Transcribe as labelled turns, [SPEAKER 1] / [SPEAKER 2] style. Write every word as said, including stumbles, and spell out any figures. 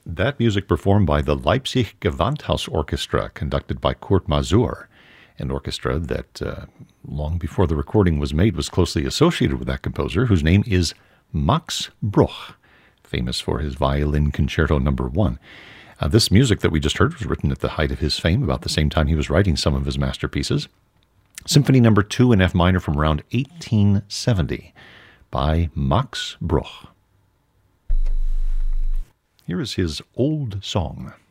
[SPEAKER 1] That music performed by the Leipzig Gewandhaus Orchestra, conducted by Kurt Masur, an orchestra that, uh, long before the recording was made, was closely associated with that composer, whose name is Max Bruch, famous for his Violin Concerto Number One. Uh, this music that we just heard was written at the height of his fame, about the same time he was writing some of his masterpieces. Symphony Number Two in F minor from around eighteen seventy by Max Bruch. Here is his old song.